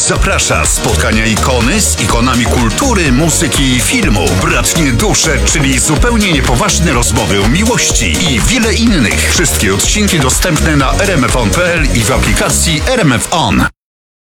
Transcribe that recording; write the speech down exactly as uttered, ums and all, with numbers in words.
zaprasza. Spotkania ikony z ikonami kultury, muzyki i filmu. Bratnie dusze, czyli zupełnie niepoważne rozmowy o miłości i wiele innych. Wszystkie odcinki dostępne na r m f on kropka p l i w aplikacji R M F On.